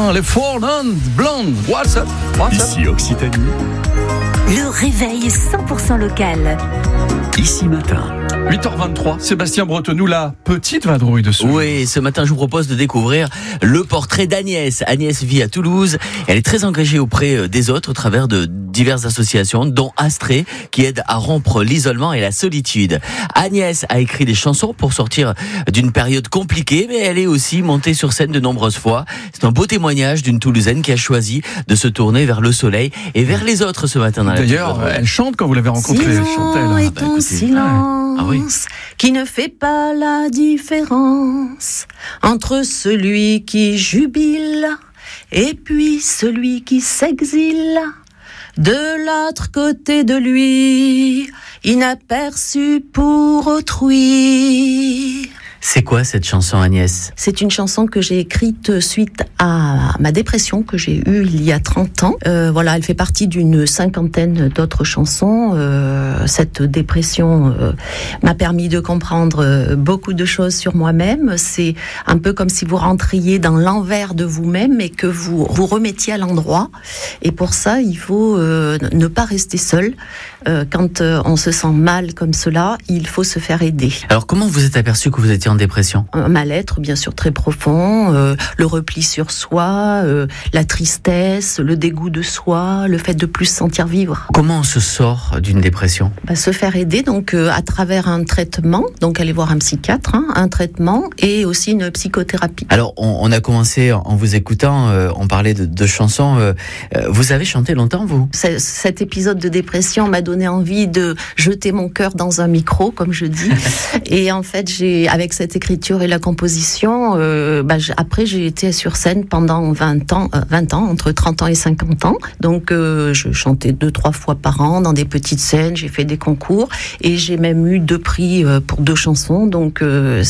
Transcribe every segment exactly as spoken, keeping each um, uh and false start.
matin, les Four Non Blondes. What's up? What's up? Ici Occitanie. Le réveil cent pour cent local. Ici Matin. huit heures vingt-trois, Sébastien Bretenou, la petite vadrouille de ce jour. Oui, ce matin, je vous propose de découvrir le portrait d'Agnès. Agnès vit à Toulouse. Elle est très engagée auprès des autres au travers de diverses associations, dont Astrée, qui aide à rompre l'isolement et la solitude. Agnès a écrit des chansons pour sortir d'une période compliquée, mais elle est aussi montée sur scène de nombreuses fois. C'est un beau témoignage d'une Toulousaine qui a choisi de se tourner vers le soleil et vers les autres ce matin dans la D'ailleurs, elle chante quand vous l'avez rencontrée. Elle chantait, là. Et Bah, ton écoutez. silence Ah oui. qui ne fait pas la différence entre celui qui jubile et puis celui qui s'exile. De l'autre côté de lui, inaperçu pour autrui. C'est quoi cette chanson, Agnès? C'est une chanson que j'ai écrite suite à ma dépression que j'ai eue il y a trente ans. Euh, voilà, elle fait partie d'une cinquantaine d'autres chansons. Euh, cette dépression euh, m'a permis de comprendre euh, beaucoup de choses sur moi-même. C'est un peu comme si vous rentriez dans l'envers de vous-même et que vous vous remettiez à l'endroit. Et pour ça, il faut euh, ne pas rester seul. Euh, quand euh, on se sent mal comme cela, il faut se faire aider. Alors, comment vous êtes aperçu que vous étiez en dépression? Un mal-être bien sûr très profond, euh, le repli sur soi, euh, la tristesse, le dégoût de soi, le fait de plus se sentir vivre. Comment on se sort d'une dépression? Bah, se faire aider donc euh, à travers un traitement, donc aller voir un psychiatre, hein, un traitement et aussi une psychothérapie. Alors, on, on a commencé en vous écoutant, euh, on parlait de, de chansons. Euh, euh, vous avez chanté longtemps, vous? C- cet épisode de dépression m'a donné envie de jeter mon cœur dans un micro, comme je dis. Et en fait, j'ai avec cette écriture et la composition, euh, bah, j', après j'ai été sur scène pendant vingt ans, euh, vingt ans, entre trente ans et cinquante ans. Donc euh, je chantais deux, trois fois par an dans des petites scènes, j'ai fait des concours et j'ai même eu deux prix euh, pour deux chansons. Donc euh,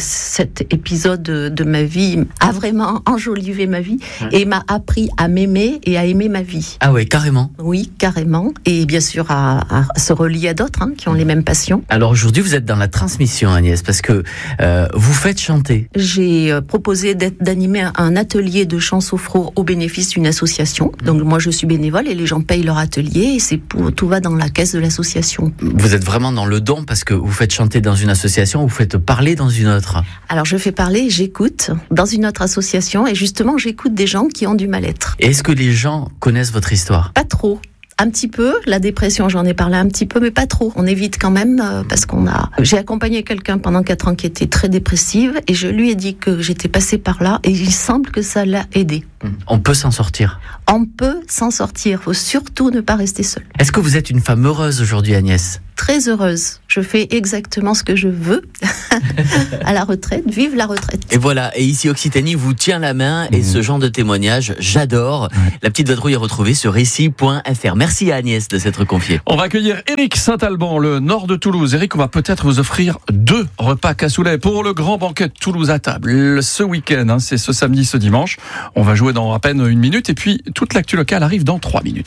cet épisode de, de ma vie a vraiment enjolivé ma vie et m'a appris à m'aimer et à aimer ma vie. Ah ouais, carrément. Oui, carrément. Et bien sûr à, à se relier à d'autres hein, qui ont les mêmes passions. Alors aujourd'hui, vous êtes dans la transmission, Agnès, parce que euh, vous faites chanter. J'ai euh, proposé d'animer un, un atelier de chant sophro au bénéfice d'une association. Donc moi je suis bénévole et les gens payent leur atelier et c'est pour, tout va dans la caisse de l'association. Vous êtes vraiment dans le don parce que vous faites chanter dans une association, vous faites parler dans une autre. Alors je fais parler, j'écoute dans une autre association et justement j'écoute des gens qui ont du mal-être. Et est-ce que les gens connaissent votre histoire? Pas trop. Un petit peu, la dépression, j'en ai parlé un petit peu, mais pas trop. On évite quand même euh, parce qu'on a. J'ai accompagné quelqu'un pendant quatre ans qui était très dépressive et je lui ai dit que j'étais passée par là et il semble que ça l'a aidé. On peut s'en sortir. On peut s'en sortir. Faut surtout ne pas rester seul. Est-ce que vous êtes une femme heureuse aujourd'hui, Agnès? Très heureuse. Je fais exactement ce que je veux à la retraite. Vive la retraite. Et voilà. Et ici Occitanie vous tient la main et mmh. ce genre de témoignage, j'adore. Ouais. La petite vadrouille est retrouvée sur ici point f r. Merci à Agnès de s'être confiée. On va accueillir Éric Saint-Alban, le nord de Toulouse. Éric, on va peut-être vous offrir deux repas cassoulet pour le grand banquet de Toulouse à table. Ce week-end, hein, c'est ce samedi, ce dimanche. On va jouer dans à peine une minute et puis toute l'actu locale arrive dans trois minutes.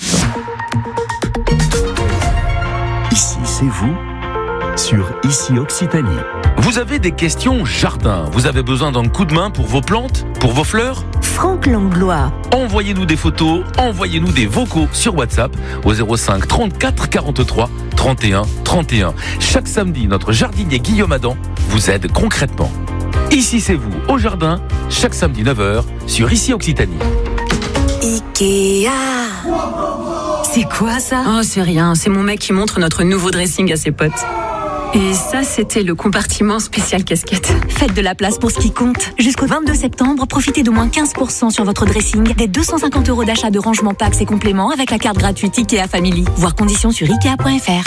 Ici, c'est vous, sur Ici Occitanie. Vous avez des questions jardin, vous avez besoin d'un coup de main pour vos plantes, pour vos fleurs? Franck Langlois. Envoyez-nous des photos, envoyez-nous des vocaux sur WhatsApp au zéro cinq trente-quatre quarante-trois trente et un trente et un. Chaque samedi, notre jardinier Guillaume Adam vous aide concrètement. Ici, c'est vous, au jardin, chaque samedi neuf heures, sur Ici Occitanie. Ikea. C'est quoi ça? Oh, c'est rien, c'est mon mec qui montre notre nouveau dressing à ses potes. Et ça, c'était le compartiment spécial casquette. Faites de la place pour ce qui compte. Jusqu'au vingt-deux septembre, profitez d'au moins quinze pour cent sur votre dressing, des deux cent cinquante euros d'achat de rangement packs et compléments avec la carte gratuite Ikea Family. Voir conditions sur ikea point f r.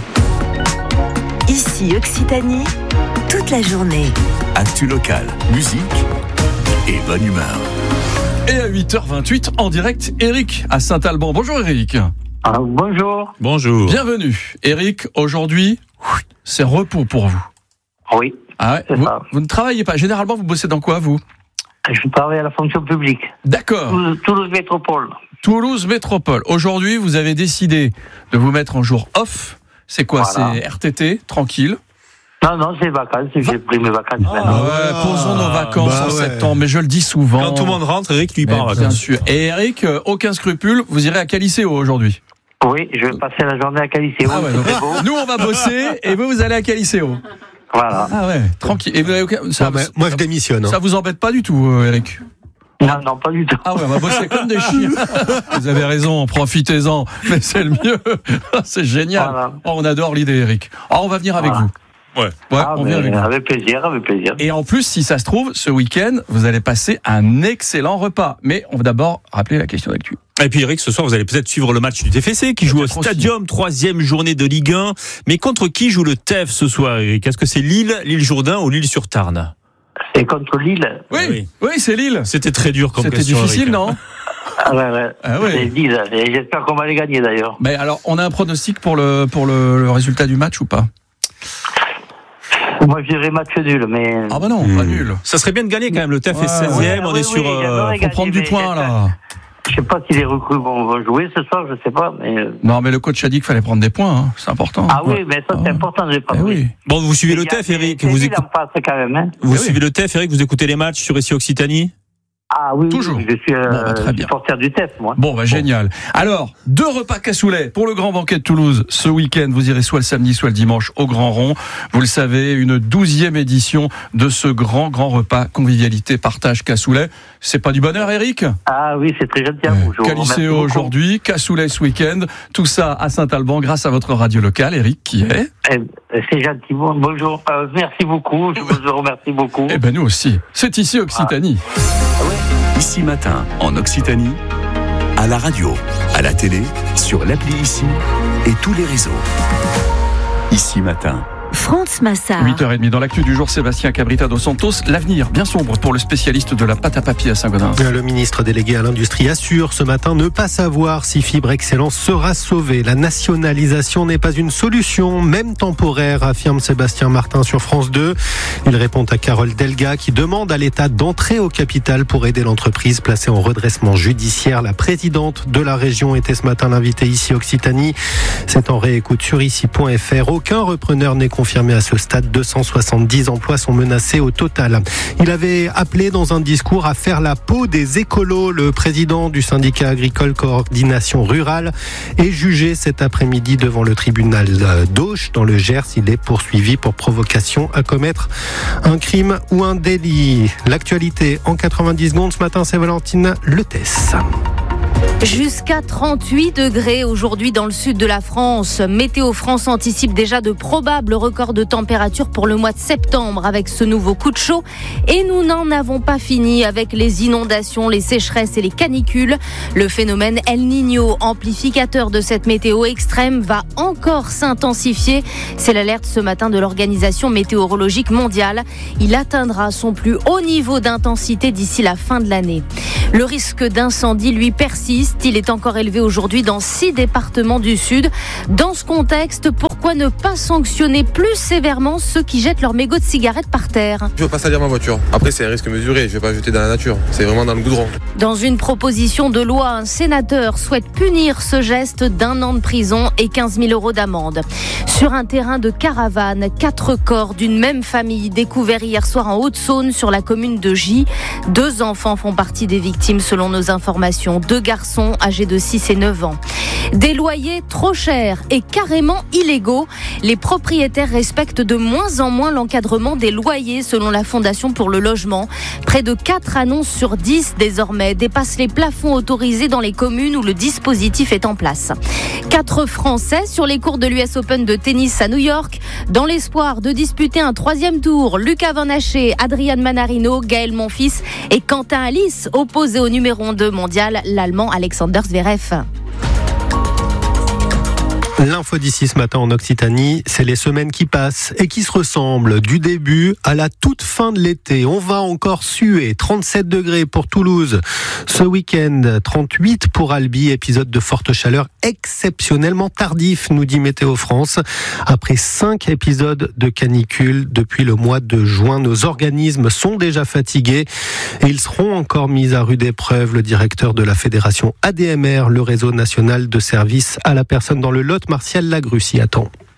Ici Occitanie, toute la journée. Actu locale, musique et bonne humeur. Et à huit heures vingt-huit, en direct, Éric à Saint-Alban. Bonjour Éric. Ah, bonjour. Bonjour. Bienvenue. Éric, aujourd'hui, c'est repos pour vous. Oui. Ah ouais, vous, vous ne travaillez pas. Généralement, vous bossez dans quoi, vous? Je travaille à la fonction publique. D'accord. Toulouse, Toulouse Métropole. Toulouse Métropole. Aujourd'hui, vous avez décidé de vous mettre en jour off. C'est quoi? Voilà. C'est R T T, tranquille. Non, non, c'est vacances, j'ai pris mes vacances Ah maintenant. ouais, posons nos vacances Bah en ouais. septembre, mais je le dis souvent. Quand tout le monde rentre, Eric, lui, part en Mais bien vacances. sûr. Et Eric, euh, aucun scrupule, vous irez à Caliceo aujourd'hui. Oui, je vais passer la journée à Caliceo, Ah ouais, donc, c'est beau. nous on va bosser et vous vous allez à Caliceo. Voilà. Ah ouais, tranquille. Et vous avez aucun- ça, Bon, ben, moi, je démissionne. hein. ça vous embête pas du tout, euh, Eric? Non, non, pas du tout. Ah ouais, on va bosser comme des chiens. Vous avez raison, profitez-en. Mais c'est le mieux. C'est génial. Voilà. Oh, on adore l'idée, Eric. Oh, on va venir avec Voilà. vous. Ouais. Ouais, Ah, on mais vient avec vous. avec plaisir, avec plaisir. Et en plus, si ça se trouve, ce week-end, vous allez passer un excellent repas. Mais on va d'abord rappeler la question d'actu. Et puis Eric, ce soir, vous allez peut-être suivre le match du T F C qui joue au Peut-être aussi. Stadium, troisième journée de Ligue un. Mais contre qui joue le T F ce soir, Eric? Est-ce que c'est Lille, Lille-Jourdain ou Lille-sur-Tarn? Et contre Lille, Oui, Oui. oui, c'est Lille. C'était très dur comme C'était question, difficile, Eric. non? ah ouais, ouais. Ah ouais. c'est Lille, et j'espère qu'on va les gagner d'ailleurs. Mais alors, on a un pronostic pour le, pour le, le résultat du match ou pas? Moi, je dirais match nul, mais... Ah bah non, Hmm. pas nul. Ça serait bien de gagner quand même. Le T F est Ouais, seizième, ouais, on oui, est sur... oui, euh, j'adorerais Faut gagner, prendre du mais point, là. Je sais pas si les recrues vont, vont jouer ce soir, je sais pas, mais... euh, Non, mais le coach a dit qu'il fallait prendre des points, hein. C'est important. Ah Ouais. oui, mais ça, c'est Ah. important de les Eh prendre. oui. Bon, vous suivez le Il y a- T F, Eric. c'est Vous, Lille écoutez- en face quand même, hein. vous Eh oui. suivez le T F, Eric. Vous écoutez les matchs sur Ici Occitanie? Ah oui, Toujours. oui, je suis euh, Bon, bah, très bien. supporter du T F, moi. Bon, bah, génial. Alors, deux repas cassoulet pour le Grand Banquet de Toulouse. Ce week-end, vous irez soit le samedi, soit le dimanche au Grand Rond. Vous le savez, une douzième édition de ce grand, grand repas convivialité, partage, cassoulet. C'est pas du bonheur, Eric? Ah oui, c'est très gentil à vous. je vous remercie Caliceo beaucoup. aujourd'hui, cassoulet ce week-end. Tout ça à Saint-Alban grâce à votre radio locale, Eric, qui est... Eh, C'est gentil. Bon, bonjour. Euh, merci beaucoup. Je vous remercie beaucoup. Eh ben, nous aussi. C'est ici Occitanie. Ici Matin, en Occitanie, à la radio, à la télé, sur l'appli Ici et tous les réseaux. Ici Matin. France Massard. huit heures trente dans l'actu du jour, Sébastien Cabrita dos Santos. L'avenir bien sombre pour le spécialiste de la pâte à papier à Saint-Gaudens. Le ministre délégué à l'industrie assure ce matin ne pas savoir si Fibre Excellence sera sauvée. La nationalisation n'est pas une solution, même temporaire, affirme Sébastien Martin sur France deux. Il répond à Carole Delga qui demande à l'État d'entrer au capital pour aider l'entreprise placée en redressement judiciaire. La présidente de la région était ce matin l'invitée ici Occitanie. C'est en réécoute sur ici point f r. Aucun repreneur n'est confirmé à ce stade. deux cent soixante-dix emplois sont menacés au total. Il avait appelé dans un discours à faire la peau des écolos. Le président du syndicat agricole Coordination Rurale est jugé cet après-midi devant le tribunal d'Auch dans le Gers. Il est poursuivi pour provocation à commettre un crime ou un délit. L'actualité en quatre-vingt-dix secondes ce matin, c'est Valentine Letès. Jusqu'à trente-huit degrés aujourd'hui dans le sud de la France. Météo France anticipe déjà de probables records de température pour le mois de septembre avec ce nouveau coup de chaud. Et nous n'en avons pas fini avec les inondations, les sécheresses et les canicules. Le phénomène El Niño, amplificateur de cette météo extrême, va encore s'intensifier. C'est l'alerte ce matin de l'Organisation météorologique mondiale. Il atteindra son plus haut niveau d'intensité d'ici la fin de l'année. Le risque d'incendie, lui, persiste. Il est encore élevé aujourd'hui dans six départements du Sud. Dans ce contexte, pourquoi ne pas sanctionner plus sévèrement ceux qui jettent leurs mégots de cigarettes par terre ? Je veux pas salir ma voiture. Après, c'est un risque mesuré. Je vais pas jeter dans la nature. C'est vraiment dans le goudron. Dans une proposition de loi, un sénateur souhaite punir ce geste d'un an de prison et quinze mille euros d'amende. Sur un terrain de caravane, quatre corps d'une même famille découverts hier soir en Haute-Saône sur la commune de Gy. Deux enfants font partie des victimes selon nos informations. Deux garçons âgés de six et neuf ans. Des loyers trop chers et carrément illégaux. Les propriétaires respectent de moins en moins l'encadrement des loyers selon la Fondation pour le logement. Près de quatre annonces sur dix désormais dépassent les plafonds autorisés dans les communes où le dispositif est en place. Quatre Français sur les cours de l'U S Open de tennis à New York. Dans l'espoir de disputer un troisième tour, Lucas Van Haché, Adrian Manarino, Gaël Monfils et Quentin Alice opposés au numéro deux mondial, l'Allemand Alexander Zverev. L'info d'ici ce matin en Occitanie, c'est les semaines qui passent et qui se ressemblent du début à la toute fin de l'été. On va encore suer. trente-sept degrés pour Toulouse ce week-end, trente-huit pour Albi. Épisode de forte chaleur exceptionnellement tardif, nous dit Météo France. Après cinq épisodes de canicule depuis le mois de juin, nos organismes sont déjà fatigués et ils seront encore mis à rude épreuve. Le directeur de la fédération A D M R, le réseau national de services à la personne dans le Lot, Martial Lagrue, s'y attend.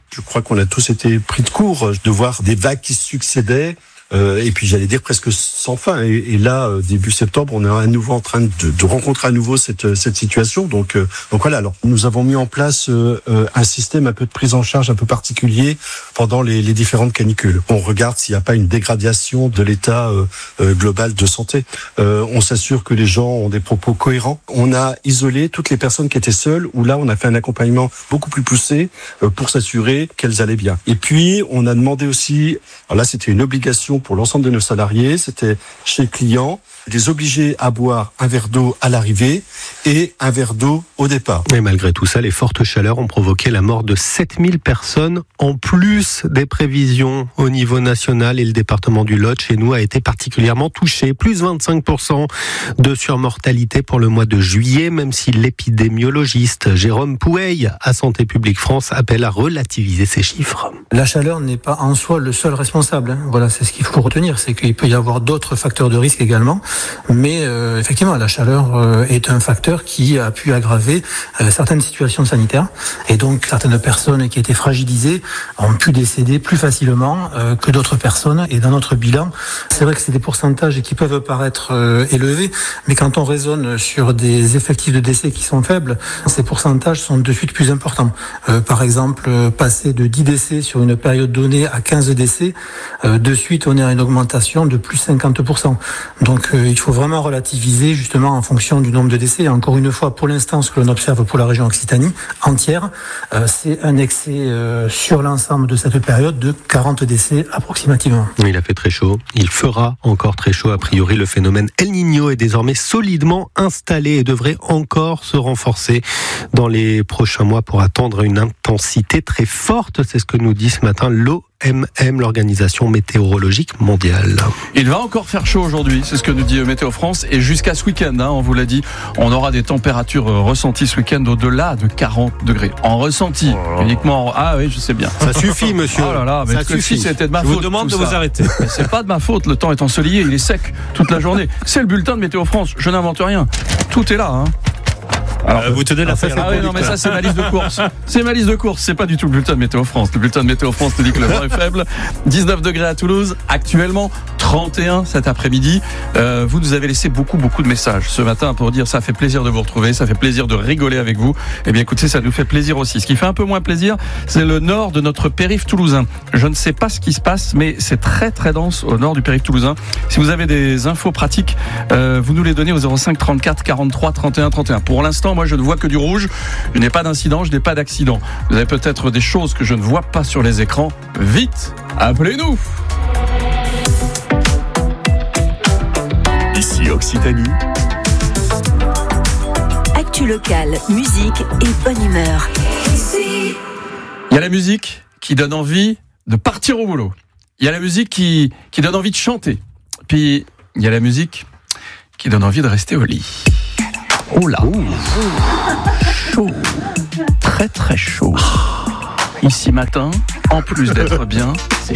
Je crois qu'on a tous été pris de court de voir des vagues qui se succédaient. Euh, et puis j'allais dire presque sans fin. Et, et là, euh, début septembre, on est à nouveau en train de, de rencontrer à nouveau cette, cette situation. Donc, euh, donc voilà. Alors, nous avons mis en place euh, euh, un système un peu de prise en charge un peu particulier pendant les, les différentes canicules. On regarde s'il n'y a pas une dégradation de l'état euh, euh, global de santé. Euh, on s'assure que les gens ont des propos cohérents. On a isolé toutes les personnes qui étaient seules. Où là, on a fait un accompagnement beaucoup plus poussé euh, pour s'assurer qu'elles allaient bien. Et puis, on a demandé aussi. Alors là, c'était une obligation pour l'ensemble de nos salariés, c'était chez le client, les obliger à boire un verre d'eau à l'arrivée et un verre d'eau au départ. Et malgré tout ça, les fortes chaleurs ont provoqué la mort de sept mille personnes en plus des prévisions au niveau national, et le département du Lot, chez nous, a été particulièrement touché. Plus vingt-cinq pour cent de surmortalité pour le mois de juillet, même si l'épidémiologiste Jérôme Pouey à Santé publique France appelle à relativiser ces chiffres. La chaleur n'est pas en soi le seul responsable. Hein. Voilà, c'est ce qu'il faut retenir, c'est qu'il peut y avoir d'autres facteurs de risque également. Mais euh, effectivement, la chaleur euh, est un facteur qui a pu aggraver euh, certaines situations sanitaires. Et donc, certaines personnes qui étaient fragilisées ont pu décéder plus facilement euh, que d'autres personnes. Et dans notre bilan, c'est vrai que c'est des pourcentages qui peuvent paraître euh, élevés, mais quand on raisonne sur des effectifs de décès qui sont faibles, ces pourcentages sont de suite plus importants. Euh, par exemple, euh, passer de dix décès sur une période donnée à quinze décès, euh, de suite, on est à une augmentation de plus cinquante pour cent. Donc, euh, il faut vraiment relativiser justement en fonction du nombre de décès. Et encore une fois, pour l'instant, ce que l'on observe pour la région Occitanie entière, euh, c'est un excès euh, sur l'ensemble de cette période de quarante décès approximativement. Il a fait très chaud. Il fera encore très chaud. A priori, le phénomène El Niño est désormais solidement installé et devrait encore se renforcer dans les prochains mois pour attendre une intensité très forte. C'est ce que nous dit ce matin l'O M M, l'Organisation météorologique mondiale. Il va encore faire chaud aujourd'hui, c'est ce que nous dit Météo France, et jusqu'à ce week-end, hein, on vous l'a dit, on aura des températures ressenties ce week-end au-delà de quarante degrés. En ressenti, oh uniquement. En... Ah oui, je sais bien. Ça suffit, monsieur. Oh là là, mais ça suffit. Si c'était de ma je faute. vous demande de ça. vous arrêter. Mais c'est pas de ma faute, le temps est ensoleillé, il est sec toute la journée. C'est le bulletin de Météo France, je n'invente rien. Tout est là, hein. Alors, euh, vous tenez la feuille. Ah oui, non, mais ça, c'est ma liste de courses. C'est ma liste de courses. C'est pas du tout le bulletin de Météo France. Le bulletin de Météo France te dit que le vent est faible. dix-neuf degrés à Toulouse. Actuellement, trente et un cet après-midi. Euh, vous nous avez laissé beaucoup, beaucoup de messages ce matin pour dire ça fait plaisir de vous retrouver. Ça fait plaisir de rigoler avec vous. Eh bien, écoutez, ça nous fait plaisir aussi. Ce qui fait un peu moins plaisir, c'est le nord de notre périph' toulousain. Je ne sais pas ce qui se passe, mais c'est très, très dense au nord du périph' toulousain. Si vous avez des infos pratiques, euh, vous nous les donnez au zéro cinq trente-quatre quarante-trois trente et un trente et un. Pour l'instant, moi, je ne vois que du rouge. Je n'ai pas d'incident, je n'ai pas d'accident. Vous avez peut-être des choses que je ne vois pas sur les écrans. Vite, appelez-nous. Ici Occitanie. Actu locale, musique et bonne humeur. Il y a la musique qui donne envie de partir au boulot. Il y a la musique qui, qui donne envie de chanter. Puis, il y a la musique qui donne envie de rester au lit. Oh là, oh. Chaud, très très chaud. Ici matin, en plus d'être bien, c'est